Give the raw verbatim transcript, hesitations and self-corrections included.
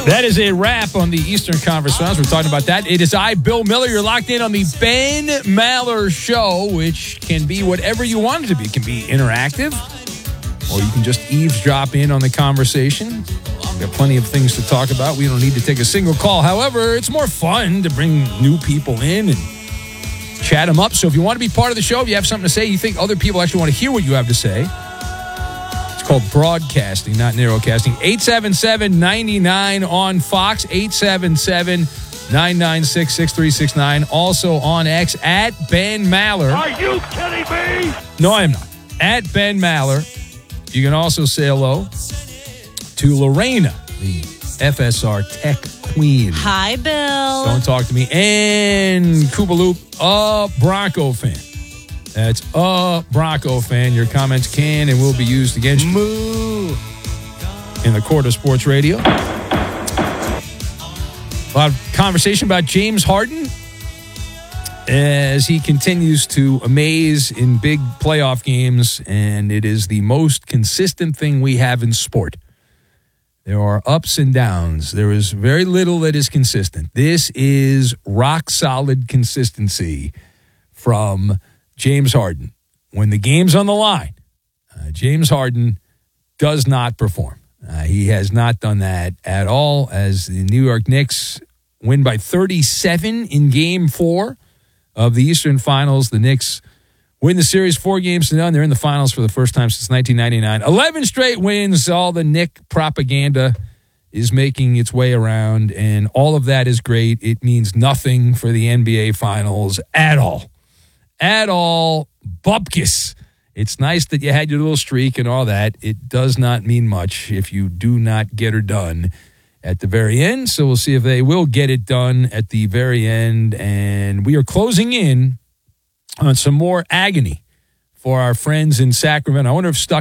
That is a wrap on the Eastern Conference Finals. We're talking about that. It is I, Bill Miller. You're locked in on the Ben Maller Show, which can be whatever you want it to be. It can be interactive, or you can just eavesdrop in on the conversation. We've got plenty of things to talk about. We don't need to take a single call. However, it's more fun to bring new people in and chat them up. So if you want to be part of the show, if you have something to say, you think other people actually want to hear what you have to say, it's called broadcasting, not narrowcasting. eight seven seven, nine nine on Fox, eight seven seven, nine nine six, six three six nine. Also on X, at Ben Maller. Are you kidding me? No, I am not. At Ben Maller. You can also say hello to Lorena, the F S R Tech Queen. Hi, Bill. Don't talk to me. And Koopaloop, a Bronco fan. That's a Bronco fan. Your comments can and will be used against you. Moo. In the court of sports radio. A lot of conversation about James Harden as he continues to amaze in big playoff games, and it is the most consistent thing we have in sport. There are ups and downs. There is very little that is consistent. This is rock-solid consistency from James Harden. When the game's on the line, uh, James Harden does not perform. Uh, he has not done that at all as the New York Knicks win by thirty-seven in Game four of the Eastern Finals. The Knicks win the series four games to none. They're in the finals for the first time since nineteen ninety-nine. eleven straight wins. All the Knick propaganda is making its way around, and all of that is great. It means nothing for the N B A Finals at all. At all. Bupkis. It's nice that you had your little streak and all that. It does not mean much if you do not get her done at the very end. So we'll see if they will get it done at the very end. And we are closing in on some more agony for our friends in Sacramento. I wonder if Stuck